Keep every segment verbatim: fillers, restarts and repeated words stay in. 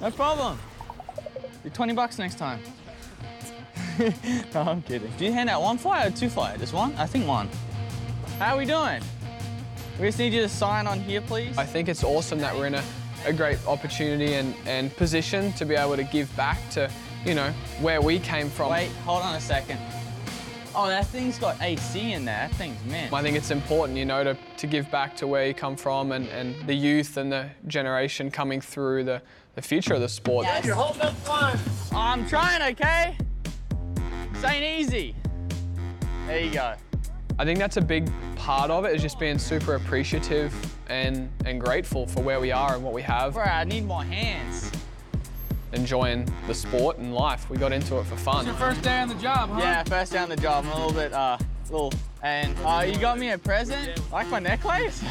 No problem. You're twenty bucks next time. No, I'm kidding. Do you hand out one flyer or two flyers? Just one? I think one. How are we doing? We just need you to sign on here, please. I think it's awesome that we're in a, a great opportunity and, and position to be able to give back to, you know, where we came from. Wait, hold on a second. Oh, that thing's got A C in there. That thing's mint. I think it's important, you know, to, to give back to where you come from and, and the youth and the generation coming through the, the future of the sport. Yes. You're holding up fine. I'm trying, okay? This ain't easy. There you go. I think that's a big part of it, is just being super appreciative and, and grateful for where we are and what we have. Bro, I need more hands. Enjoying the sport and life. We got into it for fun. It's your first day on the job, huh? Yeah, first day on the job. I'm a little bit, uh, little. And uh, you got me a present? Like my necklace?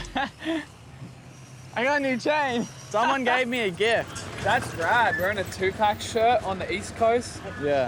I got a new chain. Someone gave me a gift. That's rad. Wearing a two-pack shirt on the East Coast. Yeah.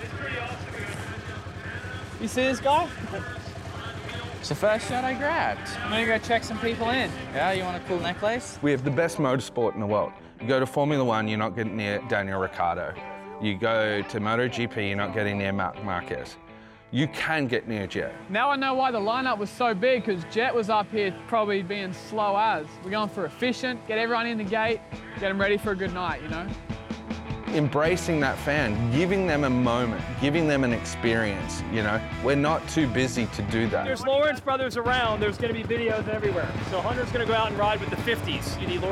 You see this guy? It's the first shirt I grabbed. I'm gonna go check some people in. Yeah, you want a cool necklace? We have the best motorsport in the world. You go to Formula One, you're not getting near Daniel Ricciardo. You go to MotoGP, you're not getting near Marc Marquez. You can get near Jet. Now I know why the lineup was so big, because Jet was up here probably being slow as. We're going for efficient, get everyone in the gate, get them ready for a good night, you know? Embracing that fan, giving them a moment, giving them an experience, you know? We're not too busy to do that. There's Lawrence brothers around, there's gonna be videos everywhere. So Hunter's gonna go out and ride with the fifties. You need Lawrence